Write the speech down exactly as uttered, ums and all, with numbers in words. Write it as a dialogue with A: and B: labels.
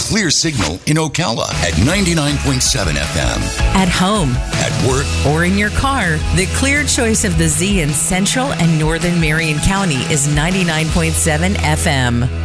A: clear signal in Ocala at ninety-nine point seven F M.
B: At home,
A: at work,
B: or in your car, the clear choice of the Z in Central and Northern Marion County is ninety-nine point seven F M.